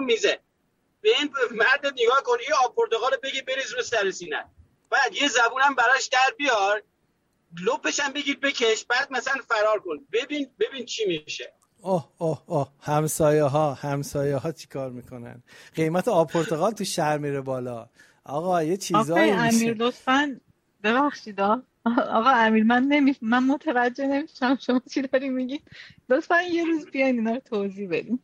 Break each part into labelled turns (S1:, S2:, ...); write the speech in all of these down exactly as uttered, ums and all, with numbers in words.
S1: میزه. به این مرد نگاه کن، این آب پرتقال بگی بریز رو سر سینه، بعد یه زبونم براش در بیار، لپش هم بگیر بکش، بعد مثلا فرار کن، ببین ببین چی میشه.
S2: اوه اوه اوه همسایه ها همسایه ها چی کار میکنن؟ قیمت آب پرتقال تو شهر میره بالا. آقا یه چیزایی میشه.
S3: آقای امیر لطفاً ببخشید آقا امیر، من نمی من متوجه نمیشم شما چی داری میگید. لطفاً یه روز بیاین اینا رو توضیح بدین.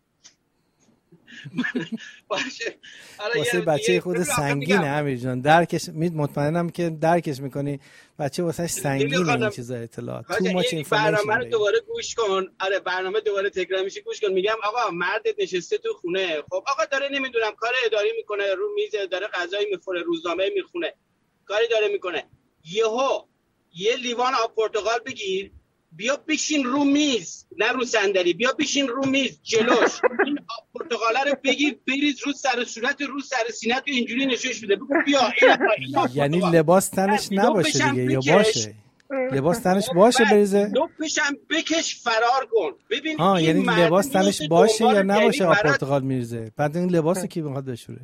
S1: باشه.
S2: واسه بچه خود سنگینه امیر جان، درکش مید مطمئنم که درکش میکنی. بچه واسهش سنگینه این چیزا، اطلاعات تو ما چه
S1: برنامه رو دوباره گوش کن. آره برنامه دوباره تکرار میشه، گوش کن. میگم آقا مردت نشسته تو خونه، خب آقا داره نمیدونم کار اداری میکنه، رو میز داره غذایی میخوره، روزنامه میخونه، کاری داره میکنه، یهو یه لیوان آب پرتقال بگیر بیا بشین رو میز، نه رو صندلی، بیا بشین رو میز جلوش، این آب پرتقاله رو بگیر بریز رو سر صورت، رو سر سینه، تو اینجوری نشوش بده، بگو بیا این آب.
S2: یعنی لباس تنش نباشه دیگه، یا باشه لباس تنش باشه بریزه،
S1: لپشم بکش فرار کن. ببین
S2: ها یعنی لباس تنش باشه یا نباشه آب
S1: برات...
S2: پرتقال میریزه، بعد این لباسو کی میخواد بشوره؟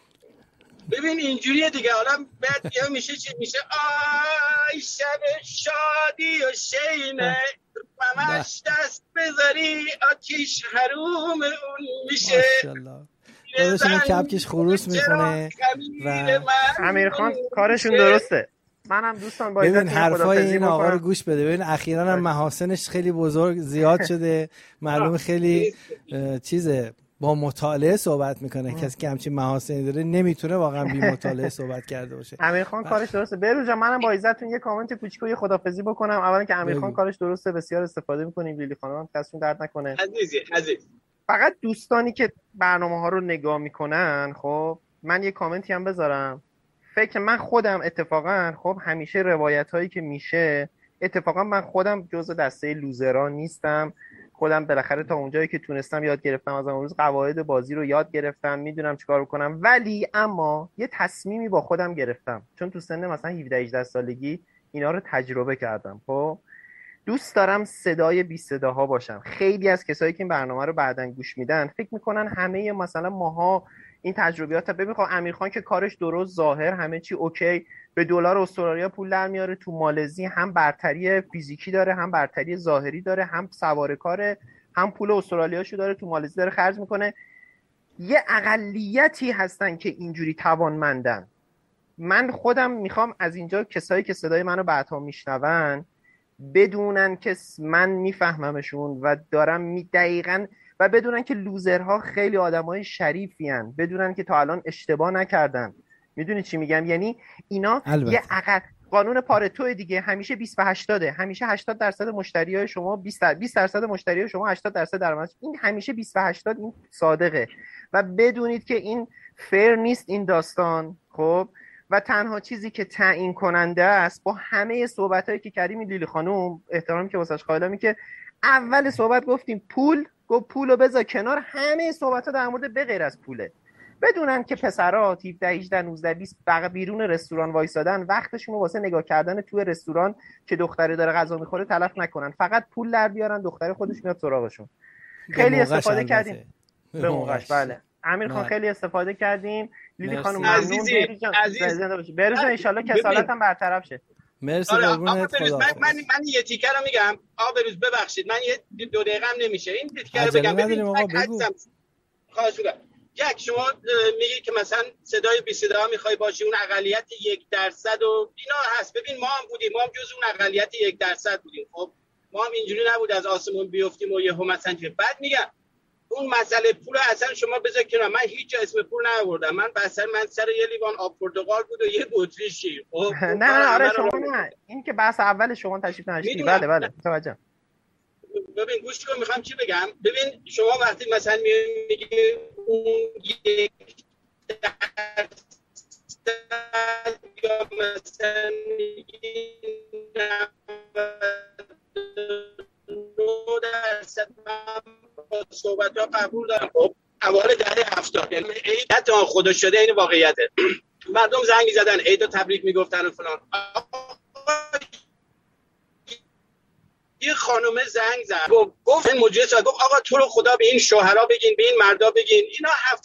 S1: ببین اینجوریه دیگه. حالا بعد یا میشه چی میشه، آی شب شادی و شینه ممش دست بذاری آتیش حروم اون میشه.
S2: ماشاءالله داداشم کپکش خروس میکنه و
S4: امیرخان کارشون درسته. منم دوستان با
S2: ببین حرفای این آقا رو گوش بده. ببین اخیراً هم محاسنش خیلی بزرگ زیاد شده، معلومه خیلی چیزه، با مطالعه صحبت میکنه. کسی که همچین محاسنی داره نمیتونه واقعا بی مطالعه صحبت کرده باشه.
S4: امیرخان کارش درسته. بهروز جان منم با عزتون یه کامنت کوچیک و یه خدافظی بکنم. اولا که امیرخان کارش درسته، بسیار استفاده میکنیم. لیلی خانم هم دستون درد نکنه.
S1: عزیزی عزیز.
S4: فقط دوستانی که برنامه‌ها رو نگاه میکنن، خب من یه کامنتی هم بذارم. فکر من خودم اتفاقا خب همیشه روایت هایی که میشه، اتفاقا من خودم جزء دسته لوزران نیستم. خودم بالاخره تا اونجایی که تونستم یاد گرفتم، از اون روز قواعد بازی رو یاد گرفتم، میدونم چیکار کنم. ولی اما یه تصمیمی با خودم گرفتم، چون تو سن مثلا هفده هجده سالگی اینا رو تجربه کردم. خب دوست دارم صدای بی صداها باشم. خیلی از کسایی که این برنامه رو بعدن گوش میدن فکر میکنن همه مثلا ماها این تجربیات. ببین خب امیرخان که کارش درست، ظاهر همه چی اوکی، به دلار استرالیا پول در میاره، تو مالزی هم برتری فیزیکی داره، هم برتری ظاهری داره، هم سوار کاره، هم پول استرالیاشو داره، تو مالزی داره خرج میکنه. یه اقلیتی هستن که اینجوری توانمندن. من خودم میخوام از اینجا کسایی که صدای منو بعدها میشنون بدونن که من میفهممشون و دارم می دقیقاً، و بدونن که لوزرها خیلی آدمای شریفی ان، بدونن که تا الان اشتباه نکردن. میدونی چی میگم؟ یعنی اینا البته. یه عقد قانون پارتو دیگه، همیشه بیست و هشتاد، همیشه هشتاد درصد مشتریای شما بیست درصد مشتریای شما هشتاد درصد درآمد. این همیشه بیست و هشتاد، این صادقه. و بدونید که این فیر نیست این داستان. خب و تنها چیزی که تعیین کننده است، با همه صحبتایی که کردیم، لیلی خانم احترامی که واسش قائلم، که اول صحبت گفتیم پول، گفت پولو بذار کنار، همه صحبت‌ها در مورد به غیر از پوله. بدونن که پسرا هفده هجده نوزده بیست فقط بیرون رستوران وایسادن، وقتشون رو واسه نگاه کردن توی رستوران که دختره داره غذا میخوره تلف نکنن، فقط پول در بیارن، دختره خودش میاد سراغشون. خیلی استفاده کردیم به موقعش. بله امیر خان خیلی استفاده کردیم. لیلی خانم ممنون. عزیز بهروز ان شاء الله کسالت هم برطرف شه.
S2: مرسی قربونت. خدا
S1: من من من یه تیکر رو میگم. آقا بهروز ببخشید من یه دو دقیقه هم نمیشه این تیکر رو بگم. ببین خواهش می‌کنم. یک شما میگی که مثلا صدای بی صدا میخوای باشی، اون اقلیت یک درصد و اینا هست. ببین ما هم بودیم، ما هم جز اون اقلیت یک درصد بودیم. خب ما هم اینجوری نبود از آسمون بیافتیم و یهو مثلا که بعد میگم اون مسئله پول اصلا شما بذار کنار. من هیچ اسم پول نآوردم. من مثلا من سر یه لیوان آب پرتقال بود و یه بطری شیر. خب
S4: نه نه آره شما نه، این که بحث اول شما تشریف نداشتی. بله بله متوجهم.
S1: ببین گوش کن میخوام چی بگم. ببین شما وقتی مثلا میگی اون یک درصد یا مثلا میگی نه درصد من صحبت ها قبول دارم. خب اوایل دهه هفتاد یعنی عید آن خدا شده این واقعیته. مردم زنگ زدن عید و تبریک میگفتن و فلان. یه خانومه زنگ زد گفت این مجلس گفت آقا تو رو خدا به این شوهرها بگین، به این مردا بگین اینا هفته